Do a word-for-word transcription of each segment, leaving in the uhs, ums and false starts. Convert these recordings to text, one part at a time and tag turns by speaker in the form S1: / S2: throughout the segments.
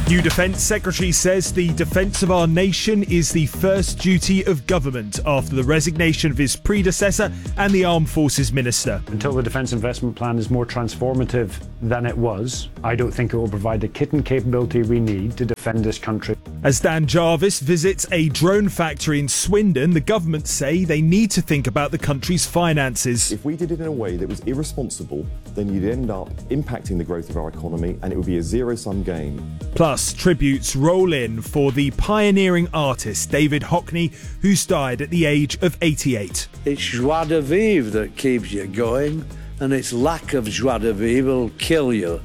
S1: New Defence Secretary says the defence of our nation is the first duty of government after the resignation of his predecessor and the Armed Forces Minister.
S2: Until the Defence Investment Plan is more transformative than it was, I don't think it will provide the kit and capability we need to defend this country.
S1: As Dan Jarvis visits a drone factory in Swindon, the government say they need to think about the country's finances.
S3: If we did it in a way that was irresponsible, then you'd end up impacting the growth of our economy and it would be a zero-sum game.
S1: Plus, tributes roll in for the pioneering artist David Hockney, who's died at the age of eighty-eight.
S4: It's joie de vivre that keeps you going, and its lack of joie de vivre will kill you.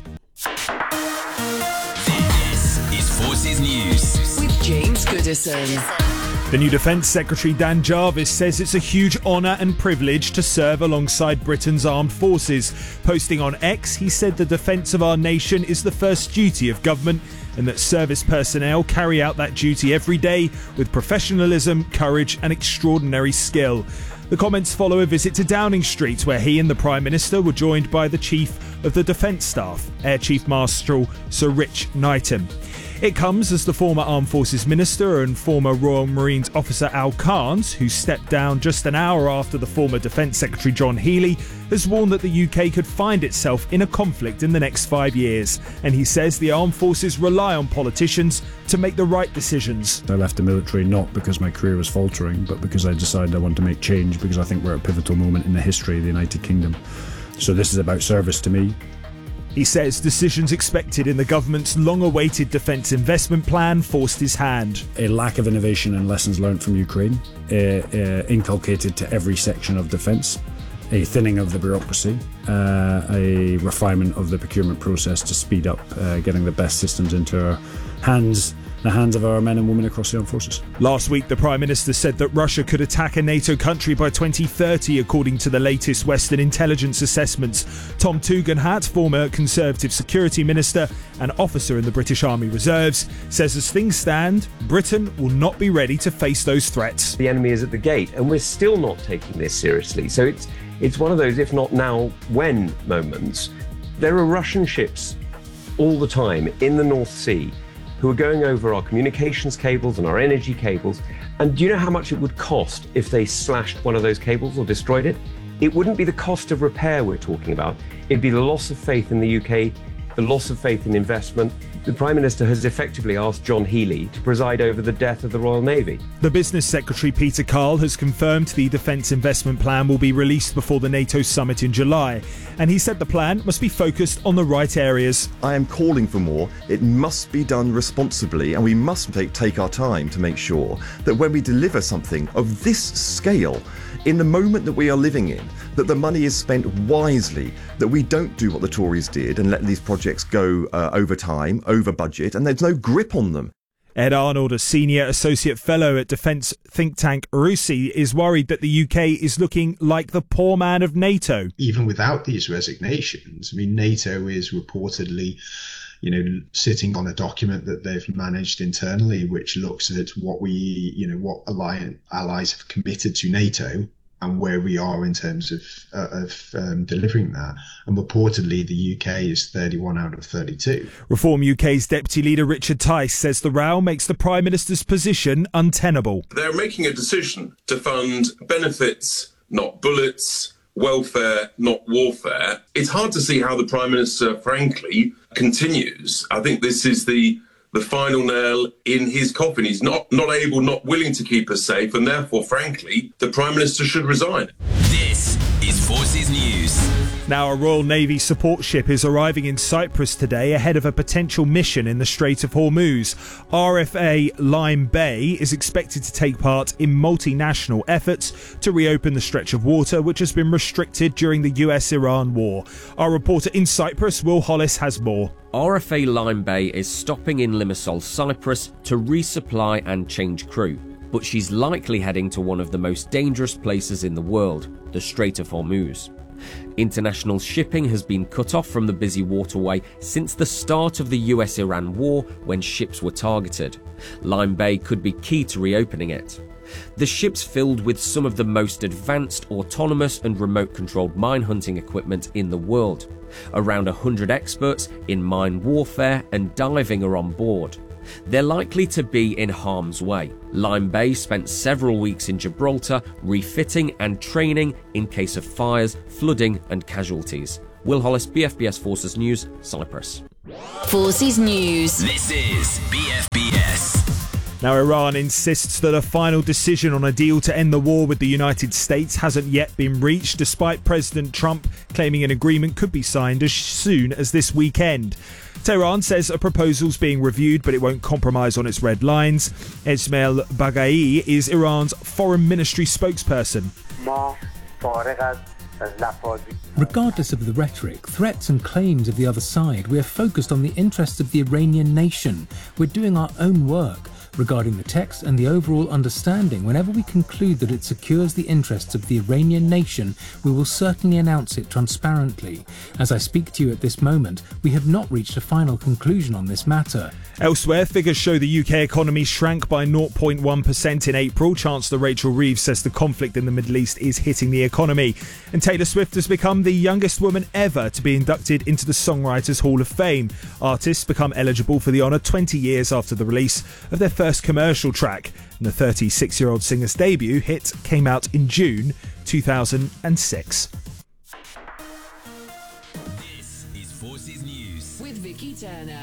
S5: This is Forces News
S6: with James Goodison.
S1: The new Defence Secretary Dan Jarvis says it's a huge honour and privilege to serve alongside Britain's armed forces. Posting on X, he said the defence of our nation is the first duty of government and that service personnel carry out that duty every day with professionalism, courage and extraordinary skill. The comments follow a visit to Downing Street, where he and the Prime Minister were joined by the Chief of the Defence Staff, Air Chief Marshal Sir Rich Knighton. It comes as the former Armed Forces Minister and former Royal Marines officer Al Carnes, who stepped down just an hour after the former Defence Secretary John Healey, has warned that the U K could find itself in a conflict in the next five years. And he says the armed forces rely on politicians to make the right decisions.
S2: I left the military not because my career was faltering, but because I decided I wanted to make change, because I think we're at a pivotal moment in the history of the United Kingdom. So this is about service to me.
S1: He says decisions expected in the government's long-awaited defence investment plan forced his hand.
S2: A lack of innovation and lessons learned from Ukraine, uh, uh, inculcated to every section of defence, a thinning of the bureaucracy, uh, a refinement of the procurement process to speed up uh, getting the best systems into our hands, the hands of our men and women across the armed forces.
S1: Last week, the Prime Minister said that Russia could attack a NATO country by twenty thirty, according to the latest Western intelligence assessments. Tom Tugendhat, former Conservative Security Minister and officer in the British Army Reserves, says as things stand, Britain will not be ready to face those threats.
S7: The enemy is at the gate, and we're still not taking this seriously. So it's it's one of those if not now, when moments. There are Russian ships all the time in the North Sea who are going over our communications cables and our energy cables. And do you know how much it would cost if they slashed one of those cables or destroyed it? It wouldn't be the cost of repair we're talking about. It'd be the loss of faith in the U K, the loss of faith in investment. The Prime Minister has effectively asked John Healey to preside over the death of the Royal Navy.
S1: The Business Secretary Peter Carl has confirmed the Defence Investment Plan will be released before the NATO summit in July. And he said the plan must be focused on the right areas.
S3: I am calling for more. It must be done responsibly, and we must take, take our time to make sure that when we deliver something of this scale, in the moment that we are living in, that the money is spent wisely, that we don't do what the Tories did and let these projects go uh, over time, over budget, and there's no grip on them.
S1: Ed Arnold, a senior associate fellow at defence think tank RUSI, is worried that the U K is looking like the poor man of NATO.
S8: Even without these resignations, I mean, NATO is reportedly, you know, sitting on a document that they've managed internally, which looks at what we, you know, what alliance allies have committed to NATO and where we are in terms of uh, of um, delivering that. And reportedly, the U K is thirty-one out of thirty-two.
S1: Reform U K's Deputy Leader Richard Tice says the row makes the Prime Minister's position untenable.
S9: They're making a decision to fund benefits, not bullets, welfare, not warfare. It's hard to see how the Prime Minister, frankly, continues. I think this is the the final nail in his coffin. He's not, not able, not willing to keep us safe, and therefore, frankly, the Prime Minister should resign.
S5: This is Forces News.
S1: Now, a Royal Navy support ship is arriving in Cyprus today ahead of a potential mission in the Strait of Hormuz. R F A Lime Bay is expected to take part in multinational efforts to reopen the stretch of water which has been restricted during the U S Iran war. Our reporter in Cyprus, Will Hollis, has more.
S10: R F A Lime Bay is stopping in Limassol, Cyprus to resupply and change crew, but she's likely heading to one of the most dangerous places in the world, the Strait of Hormuz. International shipping has been cut off from the busy waterway since the start of the U S Iran war, when ships were targeted. Lime Bay could be key to reopening it. The ship's filled with some of the most advanced autonomous and remote-controlled mine hunting equipment in the world. Around one hundred experts in mine warfare and diving are on board. They're likely to be in harm's way. Lyme Bay spent several weeks in Gibraltar refitting and training in case of fires, flooding and casualties. Will Hollis, B F B S Forces News, Cyprus.
S6: Forces News.
S5: This is B F B S.
S1: Now, Iran insists that a final decision on a deal to end the war with the United States hasn't yet been reached, despite President Trump claiming an agreement could be signed as soon as this weekend. Tehran says a proposal's being reviewed, but it won't compromise on its red lines. Esmail Baghai is Iran's foreign ministry spokesperson.
S11: Regardless of the rhetoric, threats and claims of the other side, we are focused on the interests of the Iranian nation. We're doing our own work regarding the text and the overall understanding. Whenever we conclude that it secures the interests of the Iranian nation, we will certainly announce it transparently. As I speak to you at this moment, we have not reached a final conclusion on this matter.
S1: Elsewhere, figures show the U K economy shrank by zero point one percent in April. Chancellor Rachel Reeves says the conflict in the Middle East is hitting the economy. And Taylor Swift has become the youngest woman ever to be inducted into the Songwriters Hall of Fame. Artists become eligible for the honour twenty years after the release of their first commercial track. And the thirty-six-year-old singer's debut hit came out in June two thousand six.
S5: This is Forces News
S6: with Vicky Turner.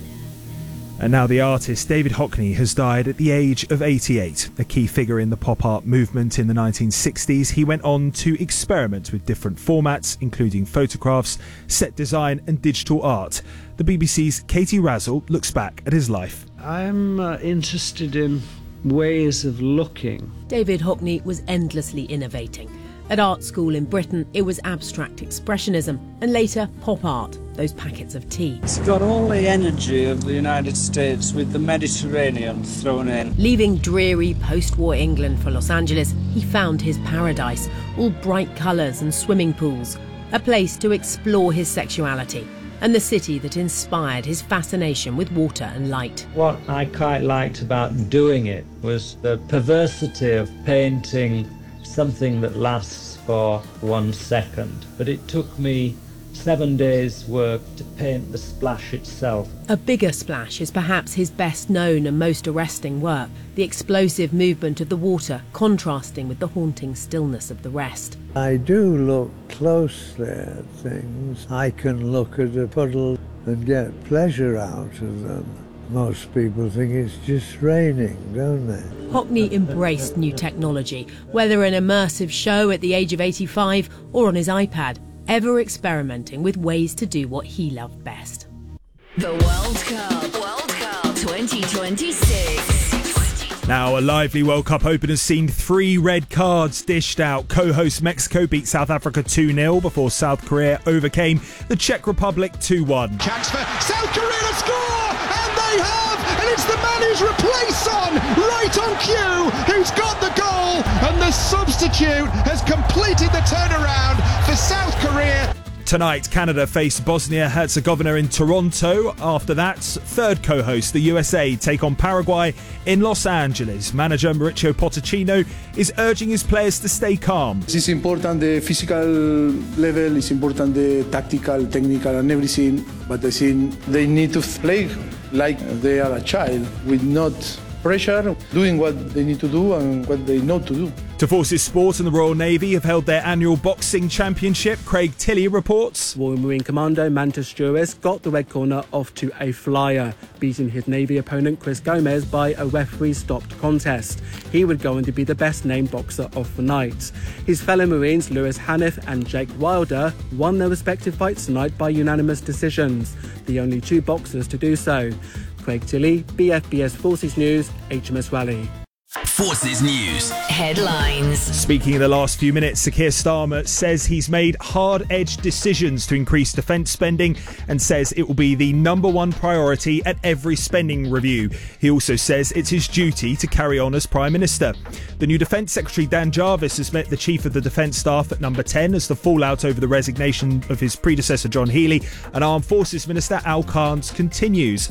S1: And now the artist David Hockney has died at the age of eighty-eight. A key figure in the pop art movement in the nineteen sixties, he went on to experiment with different formats, including photographs, set design and digital art. The B B C's Katie Razzle looks back at his life.
S12: I'm uh, interested in ways of looking.
S13: David Hockney was endlessly innovating. At art school in Britain, it was abstract expressionism, and later pop art, those packets of tea.
S12: It's got all the energy of the United States with the Mediterranean thrown in.
S13: Leaving dreary post-war England for Los Angeles, he found his paradise, all bright colours and swimming pools, a place to explore his sexuality, and the city that inspired his fascination with water and light.
S12: What I quite liked about doing it was the perversity of painting something that lasts for one second. But it took me seven days' work to paint the splash itself.
S13: A bigger splash is perhaps his best known and most arresting work, the explosive movement of the water contrasting with the haunting stillness of the rest.
S14: I do look closely at things. I can look at a puddle and get pleasure out of them. Most people think it's just raining, don't they?
S13: Hockney embraced new technology, whether an immersive show at the age of eighty-five or on his iPad, ever experimenting with ways to do what he loved best.
S6: The World Cup, World Cup twenty twenty-six.
S1: Now, a lively World Cup open has seen three red cards dished out. Co-host Mexico beat South Africa two nil before South Korea overcame the Czech Republic two one.
S15: Chance for South Korea to score! And they have! And it's the man who's replaced Son, right on cue, who's got the goal! And the substitute has completed the turnaround for South Korea.
S1: Tonight, Canada face Bosnia-Herzegovina in Toronto. After that, third co-host, the U S A, take on Paraguay in Los Angeles. Manager Mauricio Pochettino is urging his players to stay calm.
S16: It's important the physical level, it's important the tactical, technical and everything, but I think they need to play like they are a child with not pressure, doing what they need to do and what they know to do.
S1: To Forces Sport and the Royal Navy have held their annual boxing championship. Craig Tilley reports.
S17: Royal Marine Commando Mantis Juris got the red corner off to a flyer, beating his Navy opponent Chris Gomez by a referee-stopped contest. He would go on to be the best-named boxer of the night. His fellow Marines Lewis Haniff and Jake Wilder won their respective fights tonight by unanimous decisions, the only two boxers to do so. Craig Tilley, B F B S Forces News, H M S Raleigh.
S5: Forces News
S6: Headlines.
S1: Speaking in the last few minutes, Sir Keir Starmer says he's made hard-edged decisions to increase defence spending and says it will be the number one priority at every spending review. He also says it's his duty to carry on as Prime Minister. The new Defence Secretary Dan Jarvis has met the Chief of the Defence Staff at number ten as the fallout over the resignation of his predecessor John Healey and Armed Forces Minister Al Carnes continues.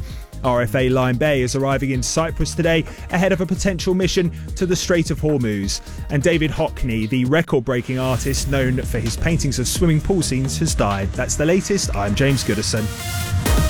S1: R F A Line Bay is arriving in Cyprus today ahead of a potential mission to the Strait of Hormuz. And David Hockney, the record-breaking artist known for his paintings of swimming pool scenes, has died. That's the latest. I'm James Goodison.